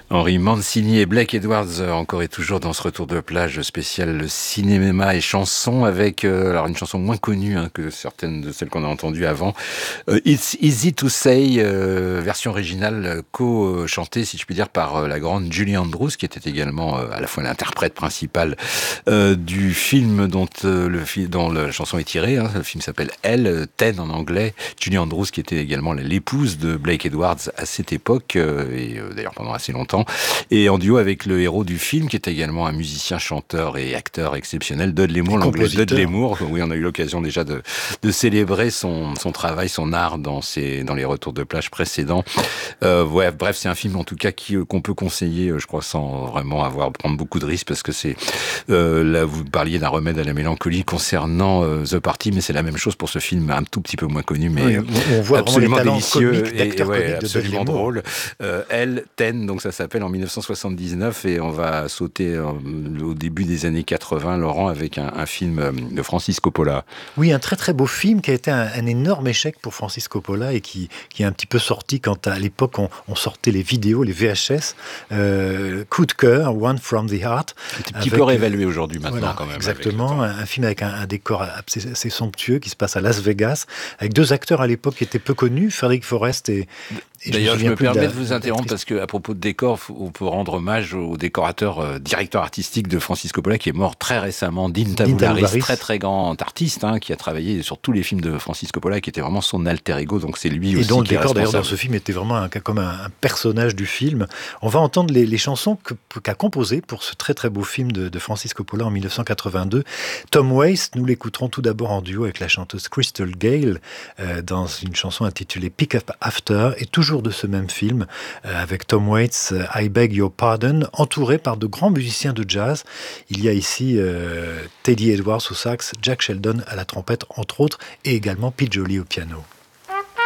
Henry Mancini et Blake Edwards, encore et toujours dans ce retour de plage spécial cinéma et chansons, avec alors une chanson moins connue que certaines de celles qu'on a entendues avant. It's Easy to Say, version originale co-chantée, si je puis dire, par la grande Julie Andrews, qui était également à la fois l'interprète principale du film dont la chanson est tirée. Le film s'appelle Elle, Ten en anglais. Julie Andrews, qui était également l'épouse de Blake Edwards à cette époque, et d'ailleurs pendant assez longtemps, et en duo avec le héros du film, qui est également un musicien, chanteur et acteur exceptionnel, Dudley Moore, l'anglais Dudley Moore. Oui, on a eu l'occasion déjà de célébrer son travail, son art dans les retours de plage précédents. Bref, c'est un film en tout cas qu'on peut conseiller, je crois, sans vraiment prendre beaucoup de risques, parce que c'est là vous parliez d'un remède à la mélancolie concernant The Party, mais c'est la même chose pour ce film un tout petit peu moins connu, mais on voit absolument délicieux et absolument drôle. Elle, Ten, donc ça s'appelle, en 1979, et on va sauter au début des années 80, Laurent, avec un film de Francis Coppola. Oui, un très très beau film qui a été un énorme échec pour Francis Coppola et qui est un petit peu sorti quand à l'époque on sortait les vidéos, les VHS. Coup de cœur, One from the Heart. Un petit peu réévalué aujourd'hui maintenant, voilà, quand même. Exactement, un film avec un décor assez somptueux qui se passe à Las Vegas, avec deux acteurs à l'époque qui étaient peu connus, Frederick Forrest et d'ailleurs, je me permets de vous interrompre parce qu'à propos de décor, on peut rendre hommage au décorateur, directeur artistique de Francis Coppola, qui est mort très récemment, Dean Tavoularis, très très grand artiste, qui a travaillé sur tous les films de Francis Coppola, qui était vraiment son alter ego, donc c'est lui aussi qui est responsable. Et dont le décor d'ailleurs dans ce film était vraiment comme un personnage du film. On va entendre les chansons qu'a composées pour ce très très beau film de Francis Coppola en 1982. Tom Waits, nous l'écouterons tout d'abord en duo avec la chanteuse Crystal Gayle, dans une chanson intitulée Pick Up After, et toujours de ce même film, avec Tom Waits, I Beg Your Pardon, entouré par de grands musiciens de jazz. Il y a ici Teddy Edwards au sax, Jack Sheldon à la trompette, entre autres, et également Pete Jolly au piano.